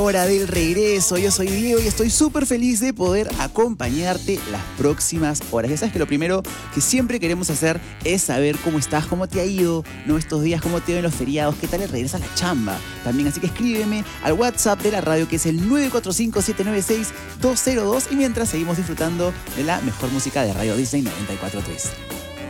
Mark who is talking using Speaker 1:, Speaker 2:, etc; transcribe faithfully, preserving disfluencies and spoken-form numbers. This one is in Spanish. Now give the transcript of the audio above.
Speaker 1: Hora del regreso, yo soy Diego y estoy súper feliz de poder acompañarte las próximas horas. Ya sabes que lo primero que siempre queremos hacer es saber cómo estás, cómo te ha ido, ¿no? Estos días, cómo te ven los feriados, qué tal el regreso a la chamba también. Así que escríbeme al WhatsApp de la radio, que es el nueve cuatro cinco, siete nueve seis, dos cero dos, y mientras seguimos disfrutando de la mejor música de Radio Disney noventa y cuatro punto tres.